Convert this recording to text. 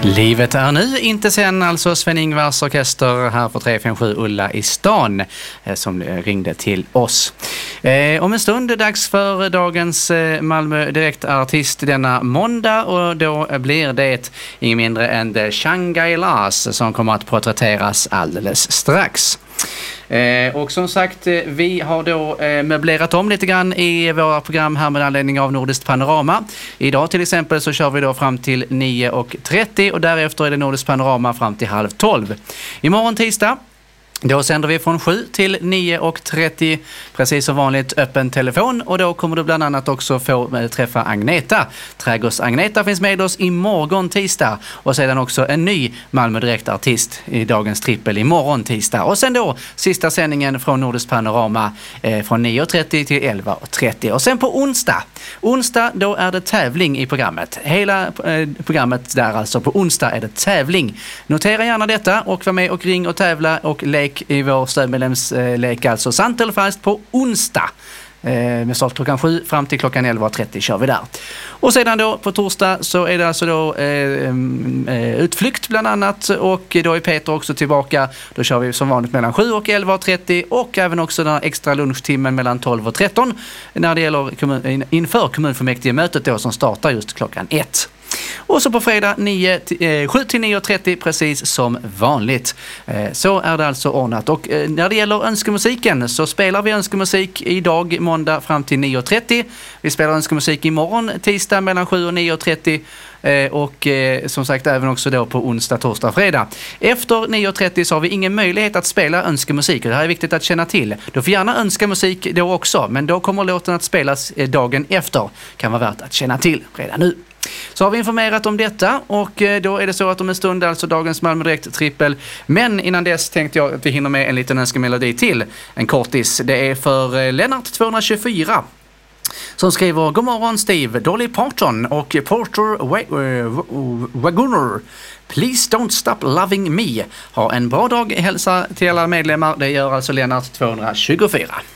Livet är nu, inte sen, alltså Sven-Ingvars orkester här på 357 Ulla i stan som ringde till oss. Om en stund är det dags för dagens Malmö direktartist denna måndag, och då blir det ingen mindre än The Shangri-Las som kommer att porträtteras alldeles strax. Och som sagt, vi har då möblerat om lite grann i våra program här med anledning av Nordiskt Panorama. Idag till exempel så kör vi då fram till 9:30 och därefter är det Nordiskt Panorama fram till 11:30. Imorgon tisdag, då sänder vi från 7 till 9:30, precis som vanligt öppen telefon, och då kommer du bland annat också få träffa Agneta. Trädgårds-Agneta finns med oss imorgon tisdag, och sedan också en ny Malmö direktartist i dagens trippel imorgon tisdag. Och sen då sista sändningen från Nordiskt Panorama från 9:30 till 11:30. Och sen på onsdag då är det tävling i programmet. Hela programmet där, alltså på onsdag är det tävling. Notera gärna detta och var med och ring och tävla och lek i vår stödmedlemslek, alltså sant eller falskt, på onsdag. Med start klockan 7 fram till klockan 11:30 kör vi där. Och sedan då på torsdag så är det alltså då utflykt bland annat, och då är Peter också tillbaka. Då kör vi som vanligt mellan 7 och 11:30, och även också den här extra lunchtimmen mellan 12 och 13 när det gäller inför kommunfullmäktigemötet då som startar just klockan 1. Och så på fredag 7 till 9:30 precis som vanligt. Så är det alltså ordnat. Och när det gäller önskemusiken så spelar vi önskemusik idag måndag fram till 9:30. Vi spelar önskemusik imorgon tisdag mellan 7 och 9:30. Och som sagt även också då på onsdag, torsdag, fredag. Efter 9:30 så har vi ingen möjlighet att spela önskemusik, och det här är viktigt att känna till. Du får gärna önska musik då också, men då kommer låten att spelas dagen efter. Kan vara värt att känna till redan nu. Så har vi informerat om detta, och då är det så att om en stund alltså dagens Malmö Direkt trippel. Men innan dess tänkte jag att vi hinner med en liten önskemelodi till, en kortis. Det är för Lennart 224 som skriver: God morgon Steve, Dolly Parton och Porter Wagoner. Please don't stop loving me. Ha en bra dag, hälsa till alla medlemmar. Det gör alltså Lennart 224.